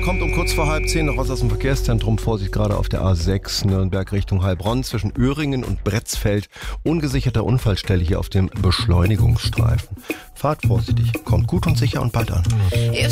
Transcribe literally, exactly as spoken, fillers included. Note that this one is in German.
kommt um kurz vor halb zehn noch was aus dem Verkehrszentrum. Vorsicht gerade auf der A sechs Nürnberg Richtung Heilbronn zwischen Öhringen und Bretzfeld. Ungesicherter Unfallstelle hier auf dem Beschleunigungsstreifen. Fahrt vorsichtig, kommt gut und sicher und bald an.